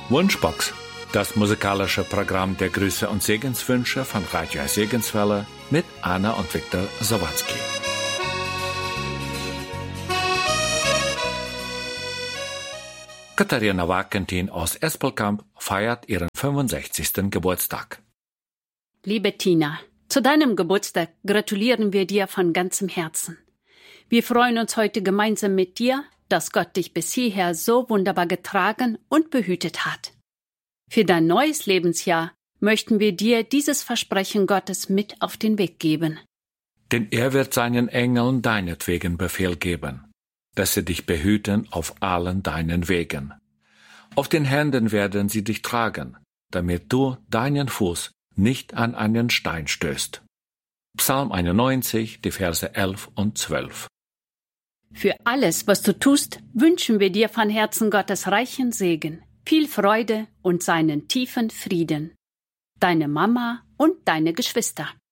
Wunschbox, das musikalische Programm der Grüße und Segenswünsche von Radio Segenswelle mit Anna und Viktor Sawatzki. Katharina Wagentin aus Espelkamp feiert ihren 65. Geburtstag. Liebe Tina, zu deinem Geburtstag gratulieren wir dir von ganzem Herzen. Wir freuen uns heute gemeinsam mit dir, dass Gott dich bis hierher so wunderbar getragen und behütet hat. Für dein neues Lebensjahr möchten wir dir dieses Versprechen Gottes mit auf den Weg geben. Denn er wird seinen Engeln deinetwegen Befehl geben, dass sie dich behüten auf allen deinen Wegen. Auf den Händen werden sie dich tragen, damit du deinen Fuß nicht an einen Stein stößt. Psalm 91, die Verse 11 und 12. Für alles, was du tust, wünschen wir dir von Herzen Gottes reichen Segen, viel Freude und seinen tiefen Frieden. Deine Mama und deine Geschwister.